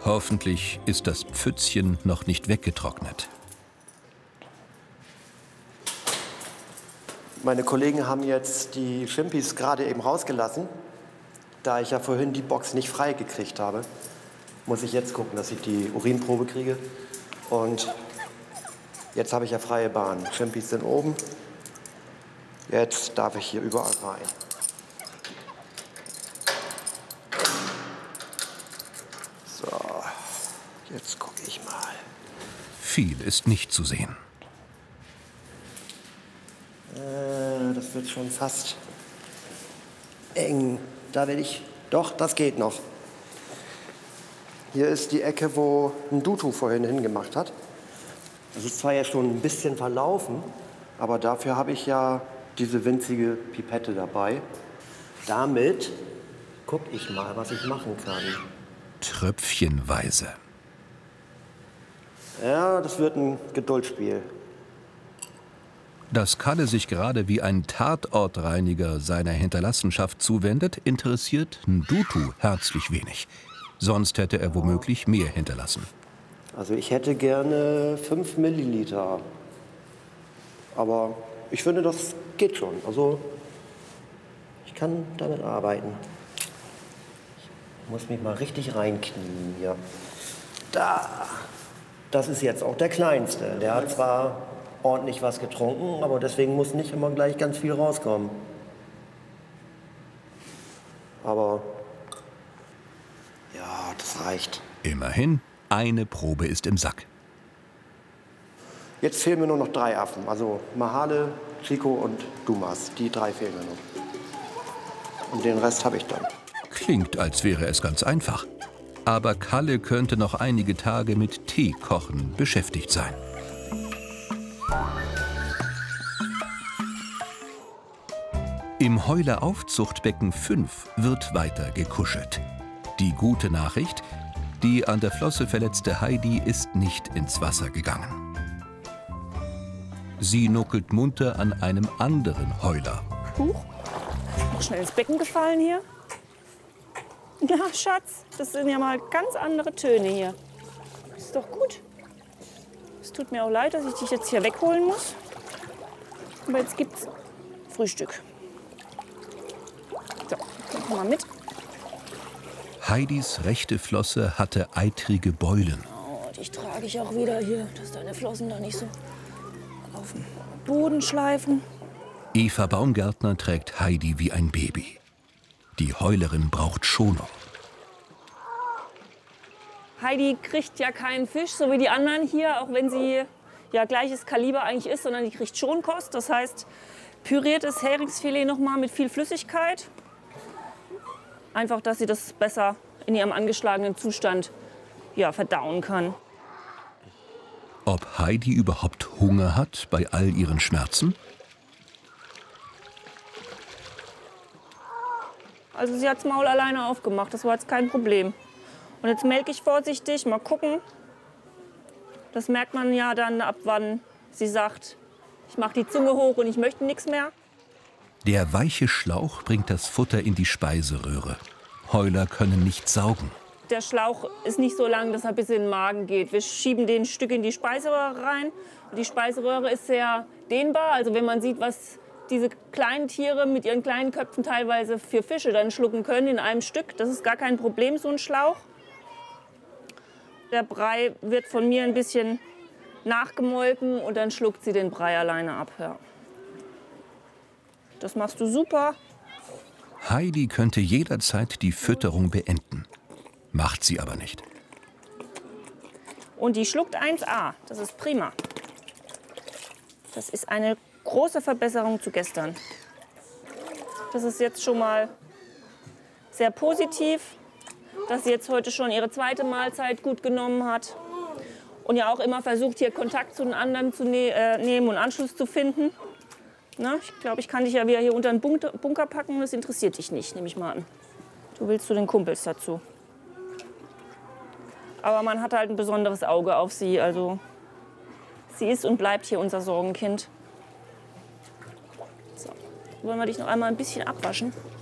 Hoffentlich ist das Pfützchen noch nicht weggetrocknet. Meine Kollegen haben jetzt die Schimpis gerade eben rausgelassen. Da ich ja vorhin die Box nicht frei gekriegt habe, muss ich jetzt gucken, dass ich die Urinprobe kriege. Und jetzt habe ich ja freie Bahn. Schimpis sind oben. Jetzt darf ich hier überall rein. So, jetzt gucke ich mal. Viel ist nicht zu sehen. Das wird schon fast eng. Da will ich... Doch, das geht noch. Hier ist die Ecke, wo ein Dutu vorhin hingemacht hat. Das ist zwar ja schon ein bisschen verlaufen, aber dafür habe ich ja diese winzige Pipette dabei. Damit gucke ich mal, was ich machen kann. Tröpfchenweise. Ja, das wird ein Geduldsspiel. Dass Kalle sich gerade wie ein Tatortreiniger seiner Hinterlassenschaft zuwendet, interessiert Ndutu herzlich wenig. Sonst hätte er womöglich mehr hinterlassen. Also ich hätte gerne 5 Milliliter. Aber ich finde, das geht schon. Also ich kann damit arbeiten. Ich muss mich mal richtig reinknien hier. Da. Das ist jetzt auch der Kleinste. Der hat zwar ordentlich was getrunken, aber deswegen muss nicht immer gleich ganz viel rauskommen. Aber ja, das reicht. Immerhin, eine Probe ist im Sack. Jetzt fehlen mir nur noch 3 Affen. Also Mahale, Chico und Dumas. Die 3 fehlen mir noch. Und den Rest habe ich dann. Klingt, als wäre es ganz einfach. Aber Kalle könnte noch einige Tage mit Teekochen beschäftigt sein. Im Heuleraufzuchtbecken 5 wird weiter gekuschelt. Die gute Nachricht: Die an der Flosse verletzte Heidi ist nicht ins Wasser gegangen. Sie nuckelt munter an einem anderen Heuler. Huch, noch schnell ins Becken gefallen hier. Ja, Schatz, das sind ja mal ganz andere Töne hier. Ist doch gut. Es tut mir auch leid, dass ich dich jetzt hier wegholen muss. Aber jetzt gibt's Frühstück. So, komm mal mit. Heidis rechte Flosse hatte eitrige Beulen. Oh, dich trage ich auch wieder hier, dass deine Flossen da nicht so auf den Boden schleifen. Eva Baumgärtner trägt Heidi wie ein Baby. Die Heulerin braucht Schonung. Heidi kriegt ja keinen Fisch, so wie die anderen hier, auch wenn sie ja gleiches Kaliber eigentlich ist, sondern die kriegt Schonkost. Das heißt, püriertes Heringsfilet noch mal mit viel Flüssigkeit. Einfach, dass sie das besser in ihrem angeschlagenen Zustand ja, verdauen kann. Ob Heidi überhaupt Hunger hat bei all ihren Schmerzen? Also sie hat das Maul alleine aufgemacht, das war jetzt kein Problem. Und jetzt melke ich vorsichtig, mal gucken. Das merkt man ja dann, ab wann sie sagt, ich mache die Zunge hoch und ich möchte nichts mehr. Der weiche Schlauch bringt das Futter in die Speiseröhre. Heuler können nicht saugen. Der Schlauch ist nicht so lang, dass er bis in den Magen geht. Wir schieben den ein Stück in die Speiseröhre rein. Und die Speiseröhre ist sehr dehnbar. Also wenn man sieht, was diese kleinen Tiere mit ihren kleinen Köpfen teilweise für Fische dann schlucken können in einem Stück, das ist gar kein Problem, so ein Schlauch. Der Brei wird von mir ein bisschen nachgemolken und dann schluckt sie den Brei alleine ab. Ja. Das machst du super. Heidi könnte jederzeit die Fütterung beenden. Macht sie aber nicht. Und die schluckt 1A. Das ist prima. Das ist eine große Verbesserung zu gestern. Das ist jetzt schon mal sehr positiv, dass sie jetzt heute schon ihre zweite Mahlzeit gut genommen hat. Und ja auch immer versucht, hier Kontakt zu den anderen zu nehmen und Anschluss zu finden. Na, ich glaube, ich kann dich ja wieder hier unter den Bunker packen. Das interessiert dich nicht, nehme ich mal an. Du willst zu den Kumpels dazu. Aber man hat halt ein besonderes Auge auf sie. Also sie ist und bleibt hier unser Sorgenkind. So, wollen wir dich noch einmal ein bisschen abwaschen?